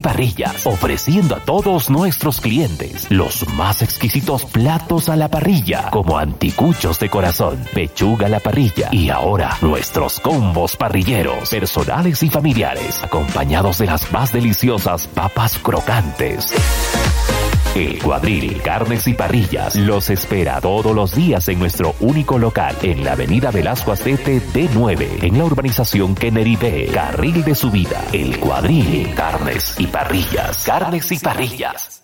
Parrillas, ofreciendo a todos nuestros clientes los más exquisitos platos a la parrilla, como anticuchos de corazón, pechuga a la parrilla y ahora nuestros combos parrilleros, personales y familiares, acompañados de las más deliciosas papas crocantes. El Cuadril Carnes y Parrillas los espera todos los días en nuestro único local en la avenida Velasco Astete D9, en la urbanización Kennedy B, carril de subida. El Cuadril Carnes y Parrillas. Carnes y Parrillas.